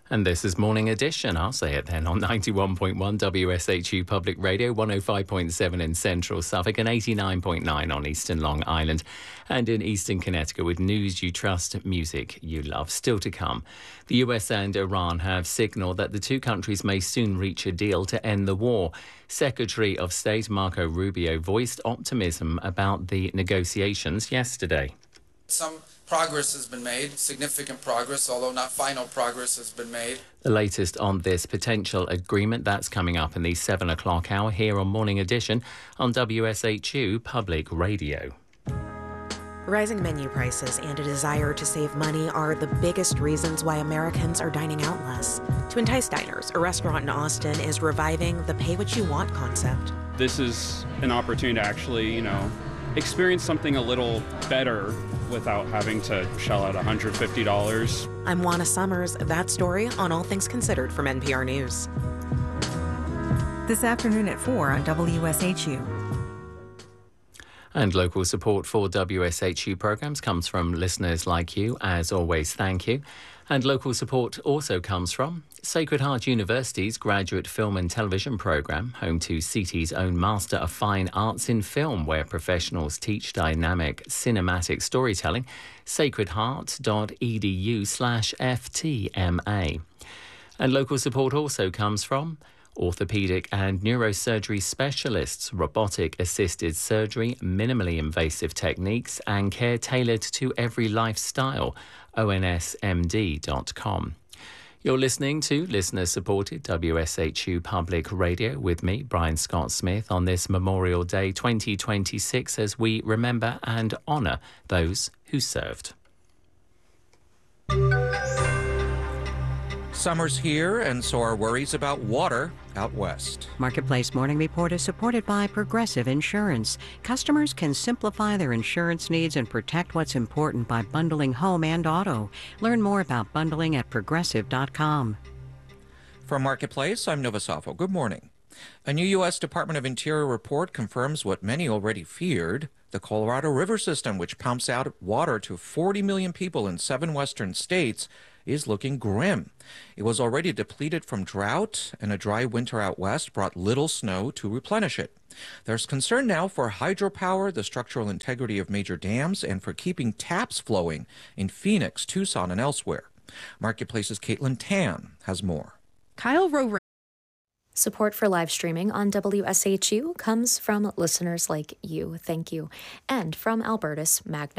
And this is Morning Edition. I'll say it then on 91.1 WSHU Public Radio, 105.7 in Central Suffolk and 89.9 on Eastern Long Island and in Eastern Connecticut with news you trust, music you love. Still to come. The US and Iran have signalled that the two countries may soon reach a deal to end the war. Secretary of State Marco Rubio voiced optimism about the negotiations yesterday. Some progress has been made, significant progress, although not final progress has been made. The latest on this potential agreement, that's coming up in the 7 o'clock hour here on Morning Edition on WSHU Public Radio. Rising menu prices and a desire to save money are the biggest reasons why Americans are dining out less. To entice diners, a restaurant in Austin is reviving the pay what you want concept. This is an opportunity to actually, experience something a little better without having to shell out $150. I'm Juana Summers. That story on All Things Considered from NPR News. This afternoon at 4 on WSHU. And local support for WSHU programs comes from listeners like you. As always, thank you. And local support also comes from Sacred Heart University's Graduate Film and Television Programme, home to CT's own Master of Fine Arts in Film, where professionals teach dynamic cinematic storytelling. sacredheart.edu/FTMA. And local support also comes from orthopaedic and neurosurgery specialists, robotic-assisted surgery, minimally invasive techniques, and care tailored to every lifestyle. ONSMD.com. You're listening to listener-supported WSHU Public Radio with me, Brian Scott Smith, on this Memorial Day 2026 as we remember and honour those who served. Summer's here, and so are worries about water out west. Marketplace Morning Report is supported by Progressive Insurance. Customers can simplify their insurance needs and protect what's important by bundling home and auto. Learn more about bundling at progressive.com. From Marketplace, I'm Novosafo. Good morning. A new U.S. Department of Interior report confirms what many already feared. The Colorado River system, which pumps out water to 40 million people in 7 western states, is looking grim. It was already depleted from drought, and a dry winter out west brought little snow to replenish it. There's concern now for hydropower, the structural integrity of major dams, and for keeping taps flowing in Phoenix, Tucson, and elsewhere. Marketplace's Caitlin Tan has more. Kyle Rowe. Support for live streaming on WSHU comes from listeners like you. Thank you. And from Albertus Magna.